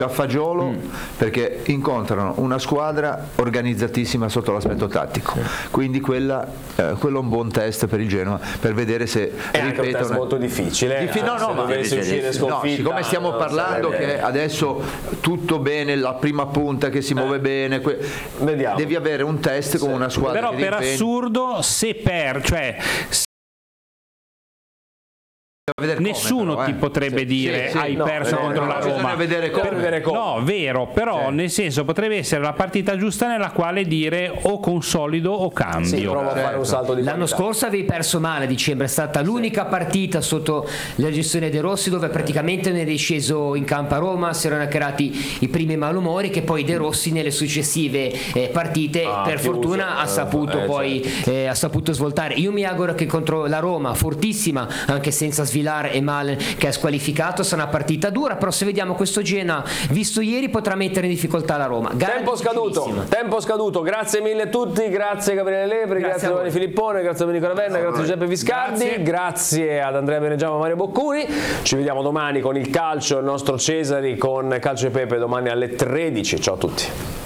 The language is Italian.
a fagiolo perché incontrano una squadra organizzatissima sotto l'aspetto tattico, quindi quello è un buon test per il Genoa per vedere se è anche un test molto difficile. Siccome stiamo parlando che adesso tutto bene, la prima punta che si muove bene, devi avere un test con una squadra. Però per assurdo nessuno ti potrebbe dire hai perso contro la Roma. No, vero, però nel senso potrebbe essere la partita giusta nella quale dire o consolido o cambio. Prova a fare un salto di L'anno scorso avevi perso male a dicembre, è stata l'unica partita sotto la gestione De Rossi dove praticamente non eri sceso in campo a Roma, si erano creati i primi malumori che poi De Rossi nelle successive partite per fortuna ha saputo ha saputo svoltare. Io mi auguro che contro la Roma, fortissima anche senza Svilar e Malen che ha squalificato, sarà una partita dura, però se vediamo questo Genoa visto ieri potrà mettere in difficoltà la Roma. Tempo scaduto, grazie mille a tutti, grazie Gabriele Lepri, grazie a Giovanni Filippone, grazie a Domenico Ravenna, grazie a Giuseppe Viscardi, grazie ad Andrea Benegiamo e Mario Boccuni. Ci vediamo domani con il calcio, il nostro Cesari con Calcio e Pepe domani alle 13. Ciao a tutti.